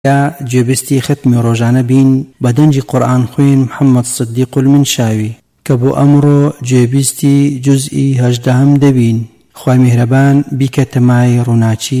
یا جێبستی ختمی ڕۆژانە بین بە دەنجی قورئان خوێن محەممەد صدیق المنشاوی کە بۆ ئەمڕۆ جێبستی جوزئی 18 دەبین. خوای میهرەبان بیکەتە مای ڕووناچی